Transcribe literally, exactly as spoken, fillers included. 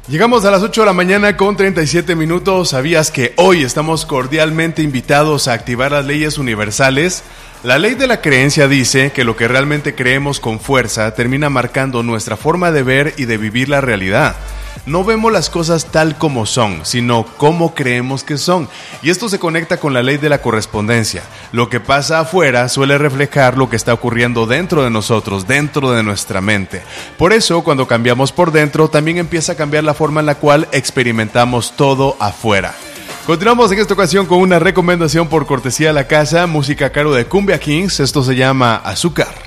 Llegamos a las ocho de la mañana con treinta y siete minutos. ¿Sabías que hoy estamos cordialmente invitados a activar las leyes universales? La ley de la creencia dice que lo que realmente creemos con fuerza termina marcando nuestra forma de ver y de vivir la realidad. No vemos las cosas tal como son, sino como creemos que son. Y esto se conecta con la ley de la correspondencia. Lo que pasa afuera suele reflejar lo que está ocurriendo dentro de nosotros, dentro de nuestra mente. Por eso, cuando cambiamos por dentro, también empieza a cambiar la forma en la cual experimentamos todo afuera. Continuamos en esta ocasión con una recomendación por cortesía de la casa, música a cargo de Cumbia Kings. Esto se llama Azúcar.